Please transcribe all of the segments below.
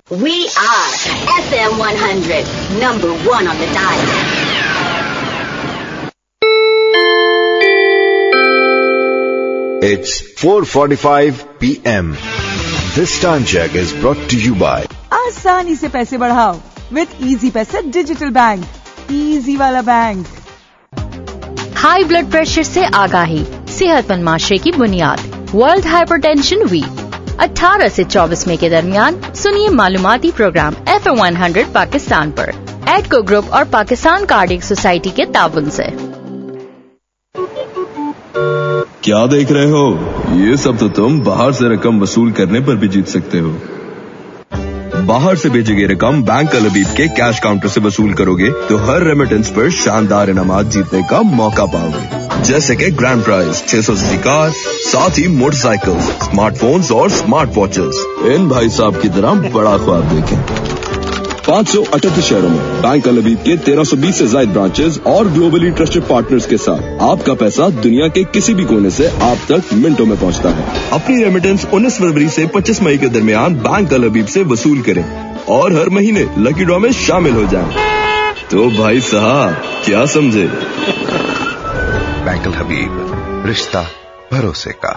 We are FM 100, number 1 on the dial. It's 4:45 p.m. This time check is brought to you by आसानी से पैसे बढ़ाओ with Easy पैसे digital bank, easy वाला bank. High blood pressure से आगाही, सेहतमंद माशरे की बुनियाद। वर्ल्ड हाइपरटेंशन वीक 18 से 24 मई के दरमियान सुनिए मालूमाती प्रोग्राम FM 100 पाकिस्तान पर एडको ग्रुप और पाकिस्तान कार्डियक सोसाइटी के ताउन से। क्या देख रहे हो? ये सब तो तुम बाहर से रकम वसूल करने पर भी जीत सकते हो। बाहर से भेजी गई रकम बैंक अल हबीब के कैश काउंटर से वसूल करोगे तो हर रेमिटेंस पर शानदार इनामात जीतने का मौका पाओगे, जैसे कि ग्रैंड प्राइज 600 सीसी कार, साथ ही मोटरसाइकिल, स्मार्टफोन्स और स्मार्ट वॉचेस। इन भाई साहब की तरह बड़ा ख्वाब देखें। 538 शहरों में बैंक अल हबीब के 1320 से ज्यादा ब्रांचेस और ग्लोबली ट्रस्टेड पार्टनर्स के साथ आपका पैसा दुनिया के किसी भी कोने से आप तक मिनटों में पहुंचता है। अपनी रेमिटेंस 19 फरवरी से 25 मई के दरमियान बैंक अल हबीब से वसूल करें और हर महीने लकी ड्रॉ में शामिल हो जाएं। तो भाई साहब क्या समझे? बैंक अल हबीब, रिश्ता भरोसे का।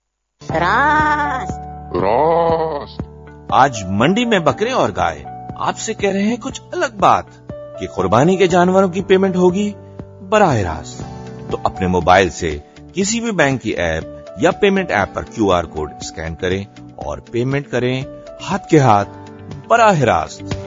आज मंडी में बकरे और गाय आपसे कह रहे हैं कुछ अलग बात कि कुर्बानी के जानवरों की पेमेंट होगी बराह रास्त। तो अपने मोबाइल से किसी भी बैंक की ऐप या पेमेंट ऐप पर QR कोड स्कैन करें और पेमेंट करें हाथ के हाथ बराह रास्त।